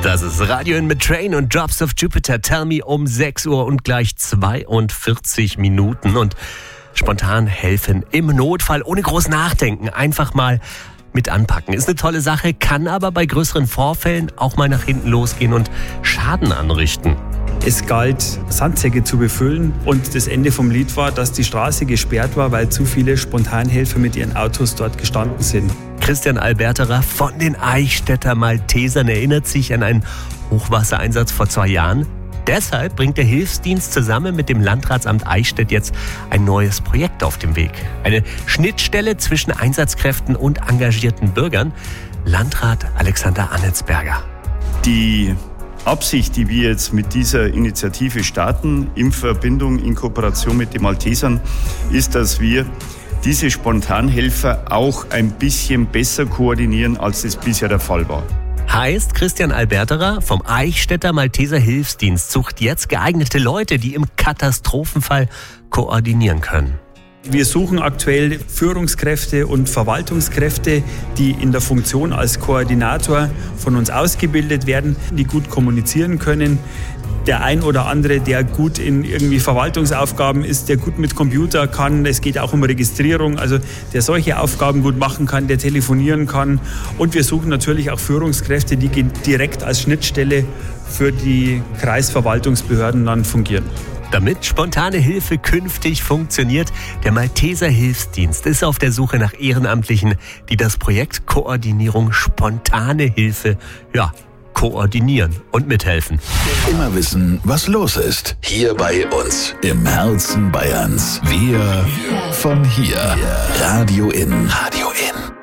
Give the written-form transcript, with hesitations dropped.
Das ist Radio In mit Train und Drops of Jupiter. Tell Me um 6 Uhr und gleich 42 Minuten. Und spontan helfen im Notfall, ohne groß nachdenken. Einfach mal mit anpacken. Ist eine tolle Sache, kann aber bei größeren Vorfällen auch mal nach hinten losgehen und Schaden anrichten. Es galt, Sandsäcke zu befüllen und das Ende vom Lied war, dass die Straße gesperrt war, weil zu viele Spontanhelfer mit ihren Autos dort gestanden sind. Christian Alberterer von den Eichstätter Maltesern erinnert sich an einen Hochwassereinsatz vor 2 Jahren. Deshalb bringt der Hilfsdienst zusammen mit dem Landratsamt Eichstätt jetzt ein neues Projekt auf den Weg. Eine Schnittstelle zwischen Einsatzkräften und engagierten Bürgern. Landrat Alexander Annetsberger. Die Absicht, die wir jetzt mit dieser Initiative starten, in Kooperation mit den Maltesern, ist, dass wir diese Spontanhelfer auch ein bisschen besser koordinieren, als es bisher der Fall war. Heißt, Christian Alberterer vom Eichstätter Malteser Hilfsdienst sucht jetzt geeignete Leute, die im Katastrophenfall koordinieren können. Wir suchen aktuell Führungskräfte und Verwaltungskräfte, die in der Funktion als Koordinator von uns ausgebildet werden, die gut kommunizieren können. Der ein oder andere, der gut in irgendwie Verwaltungsaufgaben ist, der gut mit Computer kann. Es geht auch um Registrierung, also der solche Aufgaben gut machen kann, der telefonieren kann. Und wir suchen natürlich auch Führungskräfte, die direkt als Schnittstelle für die Kreisverwaltungsbehörden dann fungieren. Damit spontane Hilfe künftig funktioniert, der Malteser Hilfsdienst ist auf der Suche nach Ehrenamtlichen, die das Projekt Koordinierung Spontane Hilfe, koordinieren und mithelfen. Immer wissen, was los ist. Hier bei uns im Herzen Bayerns. Wir von hier. Radio In. Radio In.